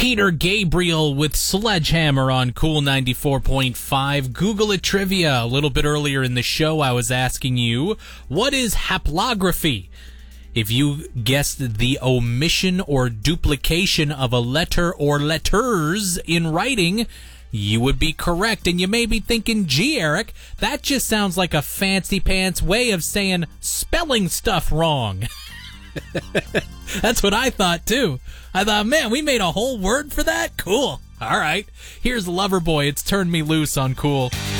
Peter Gabriel with Sledgehammer on Cool 94.5. Google it trivia. A little bit earlier in the show, I was asking you, what is haplography? If you guessed the omission or duplication of a letter or letters in writing, you would be correct. And you may be thinking, gee, Eric, that just sounds like a fancy pants way of saying spelling stuff wrong. That's what I thought, too. I thought, man, we made a whole word for that? Cool. All right. Here's Loverboy. It's Turn Me Loose on Cool.